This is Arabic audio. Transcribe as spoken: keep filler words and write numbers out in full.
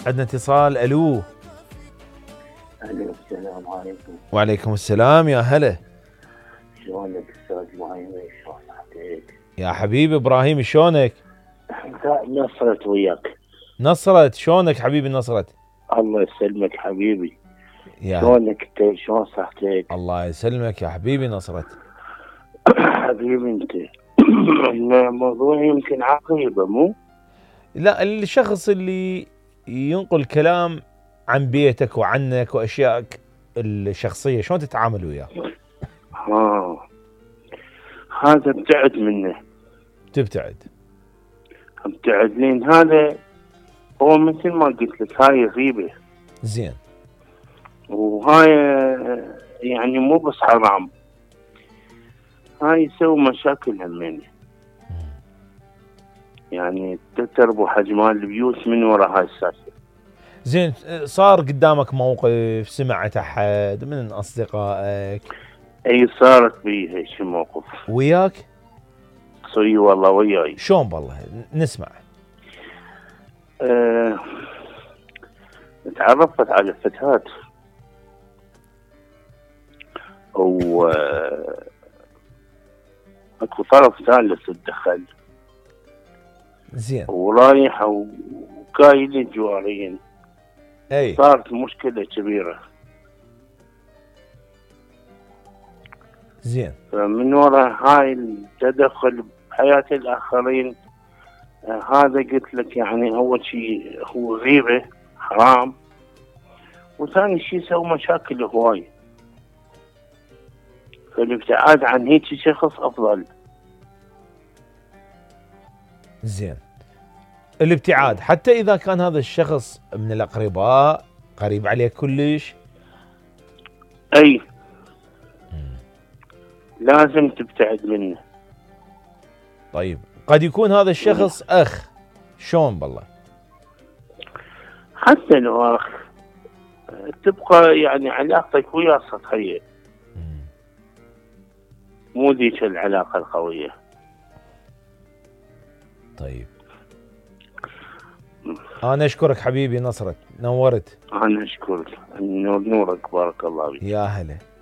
عندنا اتصال. الو. الو السلام عليكم. وعليكم السلام يا هلا. شلونك استاذ معين؟ شلون صحتك؟ يا حبيبي ابراهيم شلونك؟ نصرت وياك. نصرت شلونك حبيبي نصرت؟ الله يسلمك حبيبي. يا شلونك انت؟ شلون صحتك؟ الله يسلمك يا حبيبي نصرت. حبيبي انت. الموضوع يمكن عقيبه مو؟ لا، الشخص اللي ينقل كلام عن بيتك وعنك واشيائك الشخصيه شلون تتعامل وياه؟ ها هذا ابتعد منه. تبتعد؟ ابتعد لين هذا هو مثل ما قلت لك هاي غيبه. زين. وهاي يعني مو بس حرام، هاي يسوي مشاكل همين، يعني تتربو حجمان البيوت من وراء هاي السالفه. زين، صار قدامك موقف سمعت احد من اصدقائك؟ اي صارت بي هيك موقف. وياك؟ صي والله وياي. شلون بالله نسمع. أه... تعرفت على فتاة و أه... اكو طرف ثالث تدخل. زين. ورايح وكايل الجوارين. اي صارت مشكلة كبيرة. زين. فمن وراء هاي التدخل بحياة الآخرين، آه هذا قلت لك يعني أول شيء هو غيبة حرام، وثاني شيء سوى مشاكل هواي. فالابتعاد عن هيك شخص أفضل. زين. الابتعاد حتى إذا كان هذا الشخص من الأقرباء قريب عليك كلش؟ أي لازم تبتعد منه. طيب قد يكون هذا الشخص أخ، شلون بالله؟ حتى لو أخ تبقى يعني علاقتك وياه سطحية، مو ذيك العلاقة القوية. طيب أنا أشكرك حبيبي نصرت، نورت. أنا أشكرك. نور نورك، بارك الله فيك. يا هلا.